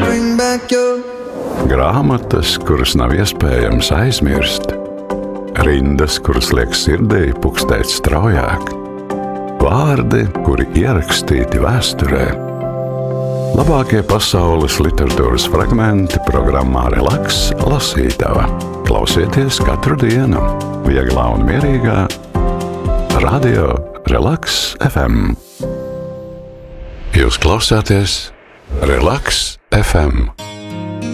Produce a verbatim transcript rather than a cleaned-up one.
bring back your Grāmatas, kuras nav iespējams aizmirst, rindas, kuras liek sirdī pukstēt straujāk, vārdi, kuri ierakstīti vēsturē. Labākie pasaules literatūras fragmenti programmā Relaks lasītava. Klausieties katru dienu, vieglā un mierīgā, Radio Relaks F M. Jūs klausāties Relaks F M.